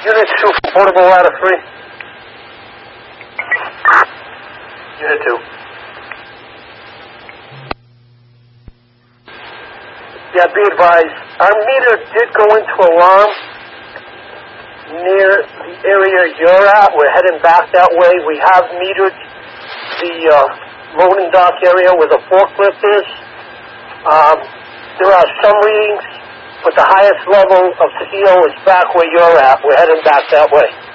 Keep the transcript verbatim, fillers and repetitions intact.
Unit two for portable ladder three. Unit two. Yeah, be advised, our meter did go into alarm near the area you're at. We're heading back that way. We have metered the uh, loading dock area where the forklift is. Um, there are some readings, but the highest level of C O is back where you're at. We're heading back that way.